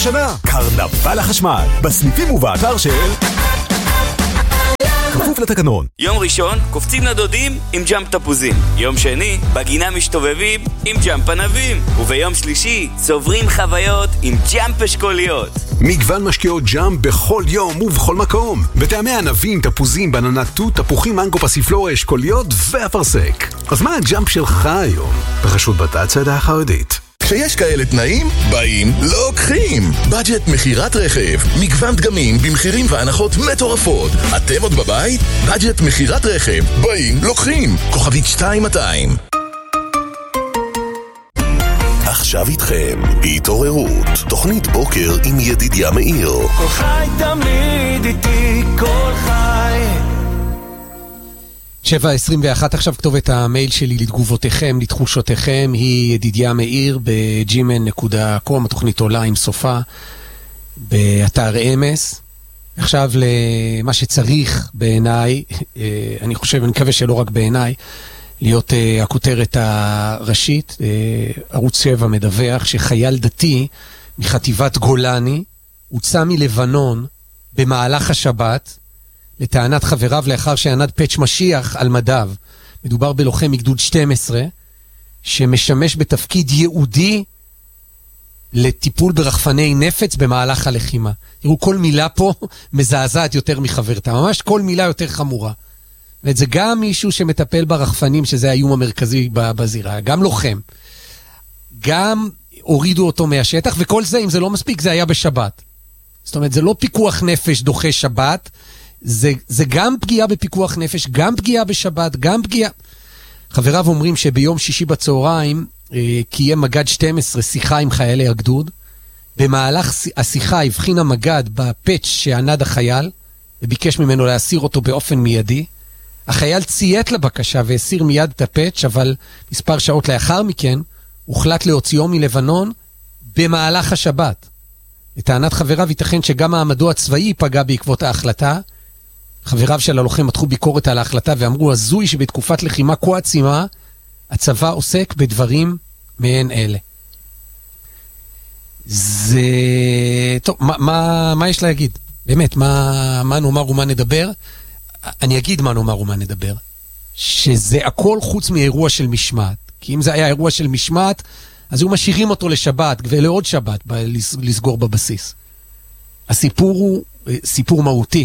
שנה, קרנבל החשמל, בסניפים ובאתר של... כפוף לתקנון. יום ראשון, קופצים לדודים עם ג'אמפ תפוזים. יום שני, בגינה משתובבים עם ג'אמפ ענבים. וביום שלישי, צוברים חוויות עם ג'אמפ אשכוליות. מגוון משקיעות ג'אמפ בכל יום ובכל מקום. בטעמי ענבים, תפוזים, בננה תות, תפוחים, מנגו, פסיפלורה, אשכוליות ואפרסק. אז מה הג'אמפ שלך היום? בחשות בתצעדה החרדית. כשיש כאלה תנאים, באים, לוקחים. בדג'ט מחירת רכב, מגוון דגמים במחירים והנחות מטורפות. אתם עוד בבית? בדג'ט מחירת רכב, באים, לוקחים. כוכבית 2200. עכשיו איתכם, התעוררות, תוכנית בוקר עם ידידיה מאיר. כל חי תמיד איתי, כל חי. 7:21 עכשיו כתובת המייל שלי לתגובותיכם, לתחושותיכם, היא ידידיה מאיר ב-gmail.com, התוכנית עולה עם סופה באתר אמס. עכשיו למה שצריך בעיניי, אני חושב, אני מקווה שלא רק בעיניי, להיות הכותרת הראשית. ערוץ 7 מדווח שחייל דתי מחטיבת גולני הוצא מלבנון במהלך השבת לטענת חבריו לאחר שענד פאץ' משיח על מדיו. מדובר בלוחם מגדוד 12 שמשמש בתפקיד ייעודי לטיפול ברחפני נפץ במהלך הלחימה. תראו, כל מילה פה מזעזעת יותר מחברתה, ממש כל מילה יותר חמורה. וזה גם מישהו שמטפל ברחפנים, שזה האיום המרכזי בזירה, גם לוחם. גם הורידו אותו מהשטח, וכל זה, אם זה לא מספיק, זה היה בשבת. זאת אומרת, זה לא פיקוח נפש דוחה שבת, זה גם פגיעה בפיקוח נפש, גם פגיעה בשבת, גם פגיעה... חבריו אומרים שביום שישי בצהריים קיים מגד 12 שיחה עם חיילי הגדוד. במהלך השיחה הבחין המגד בפאץ' שענד החייל, וביקש ממנו להסיר אותו באופן מיידי. החייל ציית לבקשה והסיר מיד את הפאץ', אבל מספר שעות לאחר מכן הוחלט להוציאו מלבנון במהלך השבת. לטענת חבריו ייתכן שגם מעמדו הצבאי פגע בעקבות ההחלטה. חבריו של הלוחם מתחו ביקורת על ההחלטה ואמרו, הזוי שבתקופת לחימה כה עצימה, הצבא עוסק בדברים מעין אלה. זה... טוב, מה יש להגיד? באמת, מה נאמר ומה נדבר? אני אגיד מה נאמר ומה נדבר. שזה הכל חוץ מאירוע של משמעת. כי אם זה היה אירוע של משמעת, אז היו משאירים אותו לשבת ולעוד שבת לסגור בבסיס. הסיפור הוא סיפור מהותי.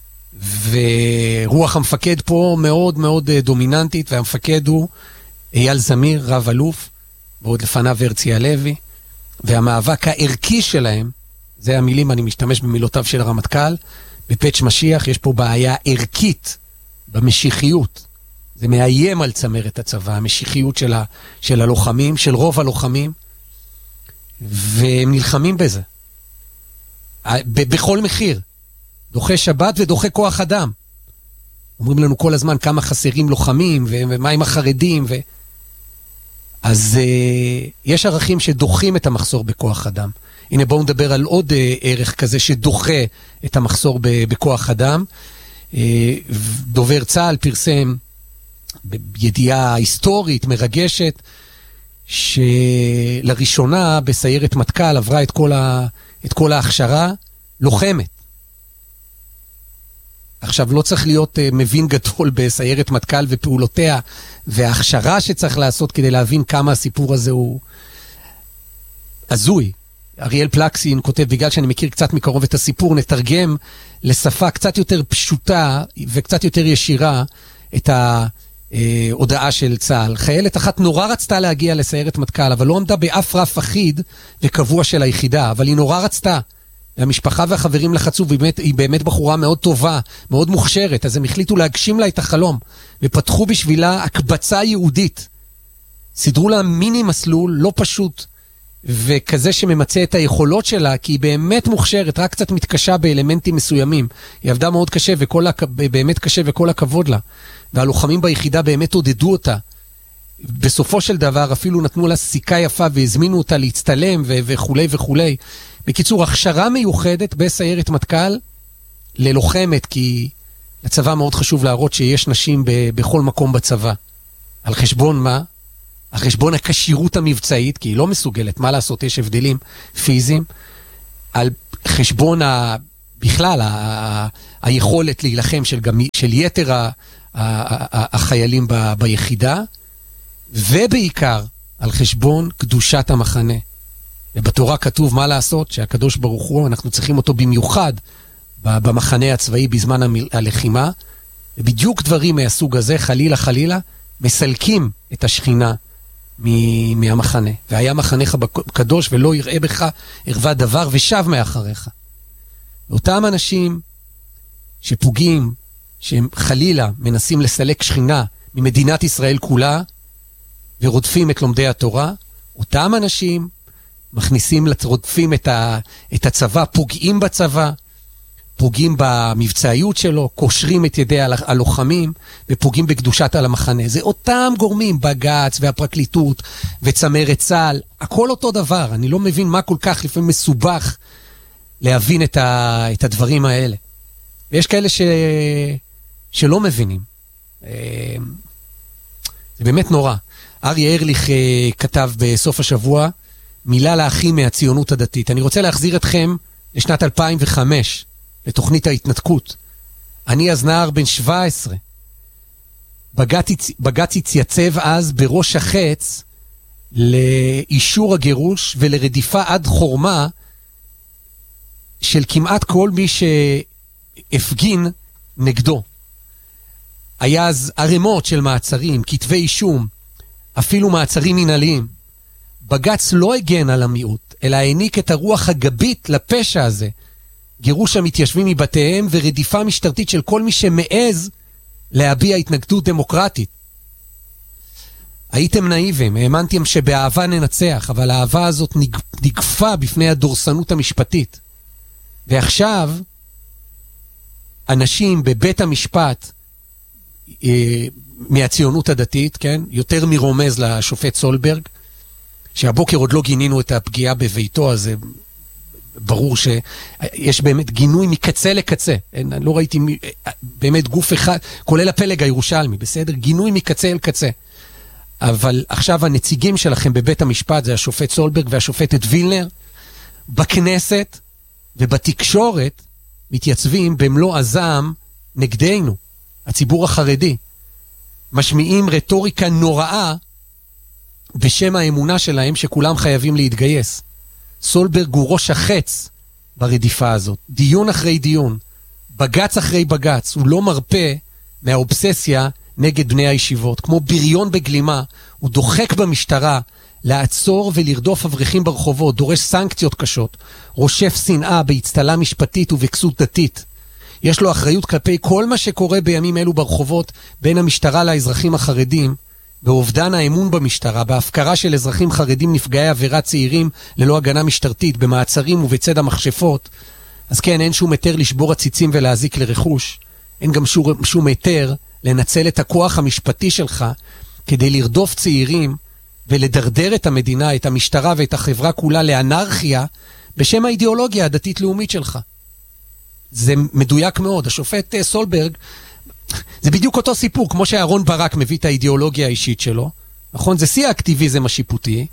ורוח המפקד פה מאוד מאוד דומיננטית, והמפקד הוא אייל זמיר, רב אלוף, ועוד לפניו הרצי הלוי, והמאבק הערכי שלהם, זה המילים, אני משתמש במילותיו של הרמטכ"ל, בפאץ' משיח יש פה בעיה ערכית במשיחיות. זה מאיים על צמרת הצבא, המשיחיות של הלוחמים, של רוב הלוחמים, והם נלחמים בזה. בכל מחיר. דוחה שבת ודוחה כוח אדם. אומרים לנו כל הזמן כמה חסרים לוחמים, ומה עם החרדים, אז יש ערכים שדוחים את המחסור בכוח אדם. הנה בואו נדבר על עוד ערך כזה שדוחה את המחסור בכוח אדם. דובר צה"ל פרסם בידיעה היסטורית מרגשת, שלראשונה בסיירת מטכ"ל עברה את כל ההכשרה לוחמת. עכשיו לא צריך להיות מבין גדול בסיירת מטכ"ל ופעולותיה וההכשרה שצריך לעשות כדי להבין כמה הסיפור הזה הוא הזוי. אריאל פלקסין כותב, בגלל שאני מכיר קצת מקרוב את הסיפור, נתרגם לשפה קצת יותר פשוטה וקצת יותר ישירה את ההודעה של צה"ל. חיילת אחת נורא רצתה להגיע לסיירת מטכ"ל, אבל לא עמדה באף רף אחיד וקבוע של היחידה, אבל היא נורא רצתה. והמשפחה והחברים לחצו, והיא באמת בחורה מאוד טובה, מאוד מוכשרת, אז הם החליטו להגשים לה את החלום, ופתחו בשבילה הקבצה יהודית. סידרו לה מיני מסלול לא פשוט, וכזה שממצא את היכולות שלה, כי היא באמת מוכשרת, רק קצת מתקשה באלמנטים מסוימים. היא עבדה מאוד קשה, באמת קשה, וכל הכבוד לה. והלוחמים ביחידה באמת עודדו אותה. בסופו של דבר אפילו נתנו לה סיכה יפה, והזמינו אותה להצטלם וכו' וכו'. בקיצור, הכשרה מיוחדת בסיירת מטכ"ל ללוחמת, כי לצבא מאוד חשוב להראות שיש נשים בכל מקום בצבא. על חשבון מה? על חשבון הקשירות המבצעית, כי היא לא מסוגלת, מה לעשות, יש הבדלים פיזיים. על חשבון בכלל היכולת להילחם של יתר החיילים ביחידה, ובעיקר על חשבון קדושת המחנה. ובתורה כתוב מה לעשות, שהקדוש ברוך הוא, אנחנו צריכים אותו במיוחד במחנה הצבאי בזמן הלחימה, ובדיוק דברים מהסוג הזה, חלילה, מסלקים את השכינה מהמחנה. והיה מחנך בקדוש ולא יראה בך ערווה דבר ושב מאחריך. אותם אנשים שפוגעים, שהם חלילה מנסים לסלק שכינה ממדינת ישראל כולה, ורודפים את לומדי התורה, אותם אנשים רודפים את הצבא, פוגעים בצבא, פוגעים במבצעיות שלו, קושרים את ידי הלוחמים, ופוגעים בקדושת על המחנה. זה אותם גורמים, בג"ץ והפרקליטות וצמרת צה"ל, הכל אותו דבר. אני לא מבין מה כל כך לפעמים מסובך להבין את הדברים האלה. ויש כאלה שלא מבינים. זה באמת נורא. אריה ארליך כתב בסוף השבוע, מילה לאחים מהציונות הדתית. אני רוצה להחזיר אתכם לשנת 2005, לתוכנית ההתנתקות. אני אז נער בן 17. בג"ץ התייצב אז בראש החץ לאישור הגירוש ולרדיפה עד חורמה של כמעט כל מי שהפגין נגדו. היה אז ערימות של מעצרים, כתבי אישום, אפילו מעצרים מנהליים. בג"ץ לא הגן על המיעוט, אלא העניק את הרוח הגבית לפשע הזה. גירוש המתיישבים מבתיהם ורדיפה משטרתית של כל מי שמעז להביע התנגדות דמוקרטית. הייתם נאיבים, האמנתם שבאהבה ננצח, אבל האהבה הזאת נגפה בפני הדורסנות המשפטית. ועכשיו, אנשים בבית המשפט מהציונות הדתית, כן? יותר מרומז לשופט סולברג, שהבוקר עוד לא גינינו את הפגיעה בביתו, אז ברור שיש באמת גינוי מקצה לקצה. אני לא ראיתי באמת גוף אחד, כולל הפלג הירושלמי, בסדר? גינוי מקצה אל קצה. אבל עכשיו הנציגים שלכם בבית המשפט, זה השופט סולברג והשופטת וילנר, בכנסת ובתקשורת מתייצבים במלוא הזעם נגדנו, הציבור החרדי. משמיעים רטוריקה נוראה בשם האמונה שלהם שכולם חייבים להתגייס. סולברג הוא ראש החץ ברדיפה הזאת. דיון אחרי דיון, בג"ץ אחרי בג"ץ, הוא לא מרפא מהאובססיה נגד בני הישיבות. כמו בריון בגלימה, הוא דוחק במשטרה לעצור ולרדוף אברכים ברחובות, דורש סנקציות קשות, רושף שנאה בהצטלה משפטית ובכסות דתית. יש לו אחריות כלפי כל מה שקורה בימים אלו ברחובות בין המשטרה לאזרחים החרדים, באובדן האמון במשטרה, בהפקרה של אזרחים חרדים נפגעי עבירה צעירים ללא הגנה משטרתית, במעצרים ובצד המכשפות. אז כן, אין שום היתר לשבור הציצים ולהזיק לרכוש. אין גם שום היתר לנצל את הכוח המשפטי שלך כדי לרדוף צעירים ולדרדר את המדינה, את המשטרה ואת החברה כולה לאנרכיה בשם האידיאולוגיה הדתית-לאומית שלך. זה מדויק מאוד. השופט סולברג, זה בדיוק אותו סיפור, כמו שאהרון ברק מביא את האידיאולוגיה האישית שלו, נכון? זה שיא האקטיביזם השיפוטי,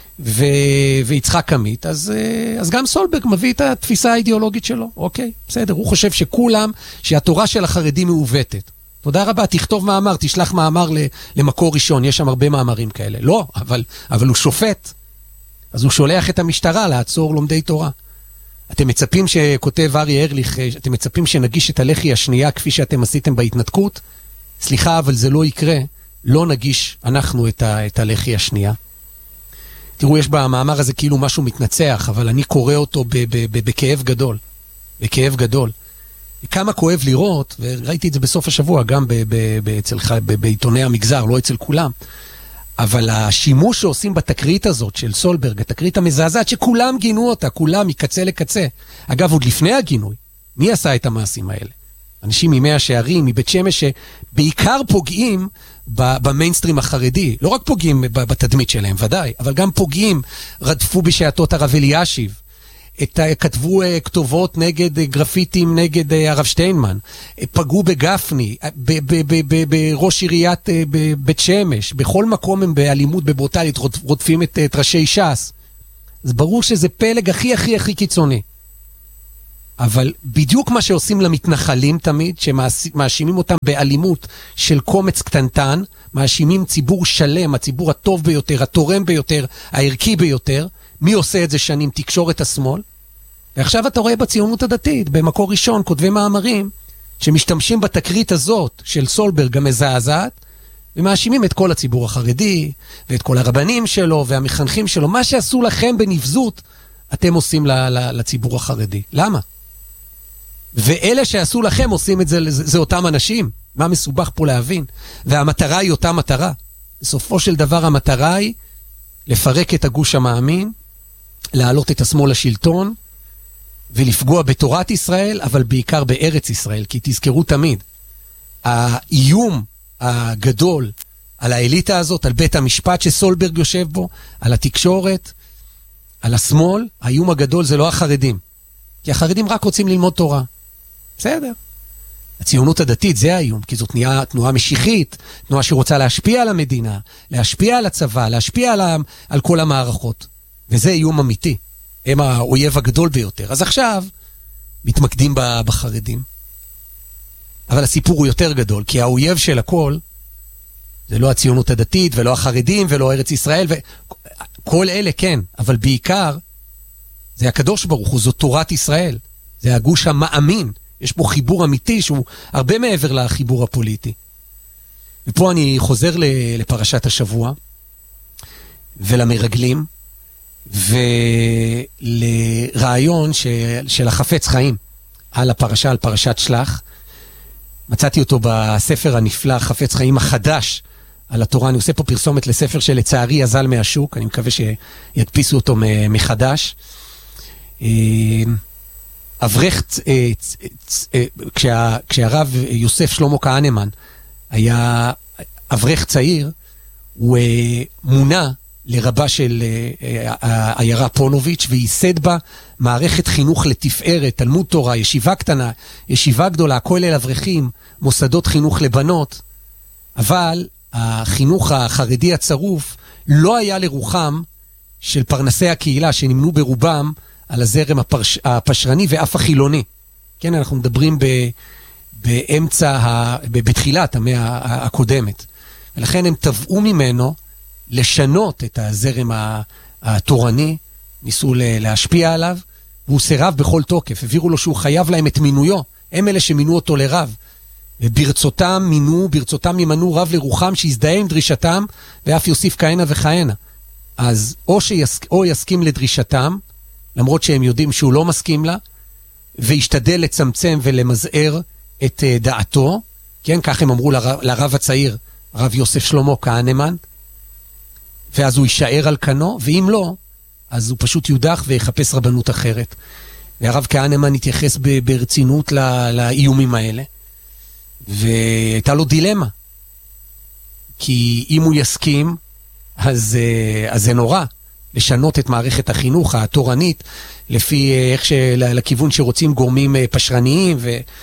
ויצחק עמית, אז גם סולברג מביא את התפיסה האידיאולוגית שלו, אוקיי, בסדר, הוא חושב שהתורה של החרדים מעוותת. תודה רבה, תכתוב מאמר, תשלח מאמר למקור ראשון, יש שם הרבה מאמרים כאלה. לא, אבל הוא שופט, אז הוא שולח את המשטרה לעצור לומדי תורה. אתם מצפים שכותב אריה ארליך, אתם מצפים שנגיש את הלחי השנייה כפי שאתם עשיתם בהתנתקות? סליחה, אבל זה לא יקרה. לא נגיש אנחנו את הלחי השנייה. תראו, יש במאמר הזה כאילו משהו מתנצח, אבל אני קורא אותו בכאב גדול. בכאב גדול. כמה כואב לראות, וראיתי את זה בסוף השבוע, גם בעיתוני המגזר, לא אצל כולם. אבל השימוש שעושים בתקרית הזאת של סולברג, התקרית המזעזעת שכולם גינו אותה, כולם מקצה לקצה. אגב, עוד לפני הגינוי, מי עשה את המעשים האלה? אנשים ממאה השערים, מבית שמש, שבעיקר פוגעים במיינסטרים החרדי. לא רק פוגעים בתדמית שלהם, ודאי, אבל גם פוגעים, רדפו בשעתות הרב אלישיב, כתבו כתובות נגד גרפיטים נגד הרב שטיינמן, פגעו בגפני, בראש עיריית בית שמש, בכל מקום הם באלימות, בברוטלית, רודפים את ראשי ש"ס. אז ברור שזה פלג הכי קיצוני. אבל בדיוק מה שעושים למתנחלים תמיד, שמאשימים אותם באלימות של קומץ קטנטן, מאשימים ציבור שלם, הציבור הטוב ביותר, התורם ביותר, הערכי ביותר. מי עושה את זה שנים? תקשורת השמאל. ועכשיו אתה רואה בציונות הדתית, במקור ראשון, כותבי מאמרים, שמשתמשים בתקרית הזאת של סולברג המזעזעת, ומאשימים את כל הציבור החרדי, ואת כל הרבנים שלו, והמחנכים שלו. מה שעשו לכם בנבזות, אתם עושים לציבור החרדי. למה? ואלה שעשו לכם עושים את זה, זה אותם אנשים. מה מסובך פה להבין? והמטרה היא אותה מטרה. בסופו של דבר המטרה היא לפרק את הגוש המאמין, להעלות את השמאל לשלטון, ולפגוע בתורת ישראל, אבל בעיקר בארץ ישראל. כי תזכרו תמיד, האיום הגדול על האליטה הזאת, על בית המשפט שסולברג יושב בו, על התקשורת, על השמאל, האיום הגדול זה לא החרדים. כי החרדים רק רוצים ללמוד תורה. בסדר. הציונות הדתית זה האיום, כי זאת תנועה משיחית, תנועה שרוצה להשפיע על המדינה, להשפיע על הצבא, להשפיע על כל המערכות. וזה איום אמיתי. הם האויב הגדול ביותר. אז עכשיו מתמקדים בחרדים. אבל הסיפור הוא יותר גדול, כי האויב של הכל זה לא הציונות הדתית, ולא החרדים, ולא ארץ ישראל, כל אלה כן, אבל בעיקר זה הקדוש ברוך הוא, זו תורת ישראל. זה הגוש המאמין. יש פה חיבור אמיתי שהוא הרבה מעבר לחיבור הפוליטי. ופה אני חוזר לפרשת השבוע, ולמרגלים, ולרעיון של החפץ חיים על הפרשה, על פרשת שלח. מצאתי אותו בספר הנפלא, חפץ חיים החדש על התורה. אני עושה פה פרסומת לספר שלצערי יזל מהשוק, אני מקווה שידפיסו אותו מחדש. אברך, כשהרב יוסף שלמה כהנמן היה אברך צעיר, הוא מונה לרבה של העיירה פונוביץ' וייסד בה מערכת חינוך לתפארת, תלמוד תורה, ישיבה קטנה, ישיבה גדולה, כולל אברכים, מוסדות חינוך לבנות. אבל החינוך החרדי הצרוף לא היה לרוחם של פרנסי הקהילה שנמנו ברובם על הזרם הפשרני ואף החילוני. כן, אנחנו מדברים בתחילת המאה הקודמת. ולכן הם טבעו ממנו לשנות את הזרם התורני, ניסו להשפיע עליו, והוא סירב בכל תוקף. הביאו לו שהוא חייב להם את מינויו. הם אלה שמינו אותו לרב. וברצותם ימנו רב לרוחם שיזדהה עם דרישתם, ואף יוסיף כהנה וכהנה. אז או יסכים לדרישתם, למרות שהם יודעים שהוא לא מסכים לה, וישתדל לצמצם ולמזער את דעתו, כן, כך הם אמרו לרב הצעיר, הרב יוסף שלמה כהנמן, ואז הוא יישאר על כנו, ואם לא, אז הוא פשוט יודח ויחפש רבנות אחרת. והרב כהנמן התייחס ברצינות לאיומים האלה, והייתה לו דילמה. כי אם הוא יסכים, אז זה נורא. לשנות את מערכת החינוך התורנית, לפי לכיוון שרוצים גורמים פשרניים,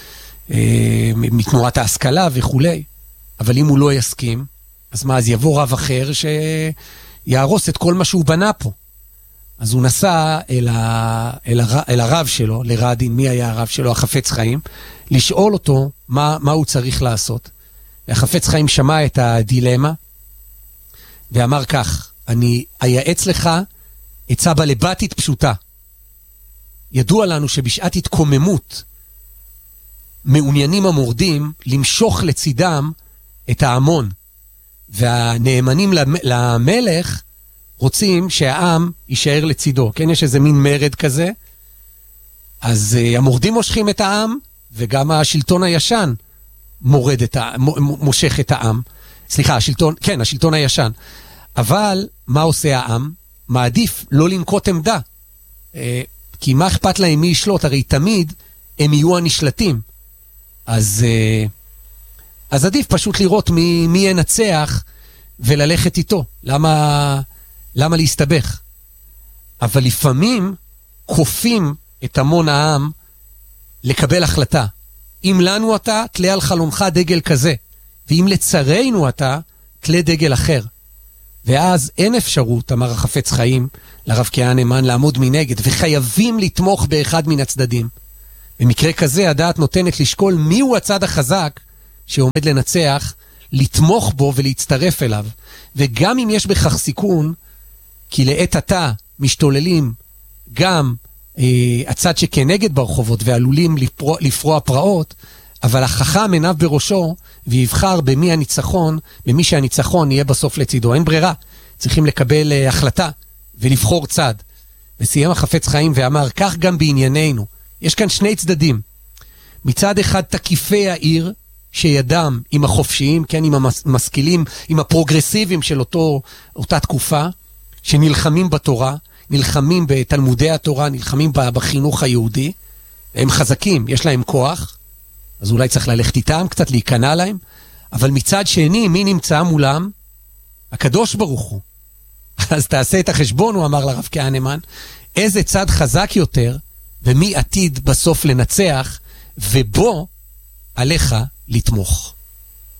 מתנועת ההשכלה וכו'. אבל אם הוא לא יסכים, אז מה, אז יבוא רב אחר שיהרוס את כל מה שהוא בנה פה. אז הוא נסע אל הרב שלו, לרדין, מי היה הרב שלו, החפץ חיים, לשאול אותו מה הוא צריך לעשות. והחפץ חיים שמע את הדילמה, ואמר כך, אני אייעץ לך עצה בלבטית פשוטה. ידוע לנו שבשעת התקוממות מעוניינים המורדים למשוך לצידם את ההמון, והנאמנים למלך רוצים שהעם יישאר לצידו. כן, יש איזה מין מרד כזה, אז המורדים מושכים את העם, וגם השלטון הישן מושך את העם. סליחה, השלטון הישן. אבל מה עושה העם? מעדיף לא לנקוט עמדה. כי מה אכפת להם מי ישלוט? הרי תמיד הם יהיו הנשלטים. אז עדיף פשוט לראות מי ינצח וללכת איתו. למה להסתבך? אבל לפעמים כופים את המון העם לקבל החלטה. אם לנו אתה, תלה על חלומך דגל כזה. ואם לצרינו אתה, תלה דגל אחר. ואז אין אפשרות, אמר החפץ חיים, לרב כהנמן, לעמוד מנגד, וחייבים לתמוך באחד מן הצדדים. במקרה כזה הדעת נותנת לשקול מיהו הצד החזק שעומד לנצח, לתמוך בו ולהצטרף אליו. וגם אם יש בכך סיכון, כי לעת עתה משתוללים גם הצד שכנגד ברחובות ועלולים לפרוע פרעות, אבל החכם עיניו בראשו ויבחר במי הניצחון, במי שהניצחון יהיה בסוף לצידו. אין ברירה, צריכים לקבל החלטה ולבחור צד. וסיים החפץ חיים ואמר, כך גם בענייננו. יש כאן שני צדדים. מצד אחד תקיפי העיר, שידם עם החופשיים, כן, עם המשכילים, עם הפרוגרסיביים של אותה תקופה, שנלחמים בתורה, נלחמים בתלמודי התורה, נלחמים בחינוך היהודי. הם חזקים, יש להם כוח, אז אולי צריך ללכת איתם, קצת להיכנע להם. אבל מצד שני, מי נמצא מולם? הקדוש ברוך הוא. אז תעשה את החשבון, הוא אמר לרב כהנמן, איזה צד חזק יותר, ומי עתיד בסוף לנצח, ובו עליך לתמוך.